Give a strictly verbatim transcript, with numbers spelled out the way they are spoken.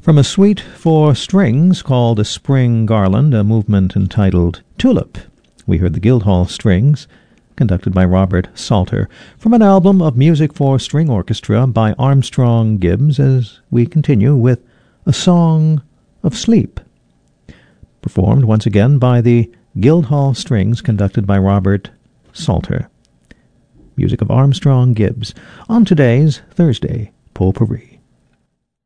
From a suite for strings called A Spring Garland, a movement entitled Tulip, we heard the Guildhall Strings, conducted by Robert Salter, from an album of music for string orchestra by Armstrong Gibbs, as we continue with A Song of Sleep, performed once again by the Guildhall Strings, conducted by Robert Salter. Music of Armstrong Gibbs on today's Thursday Potpourri.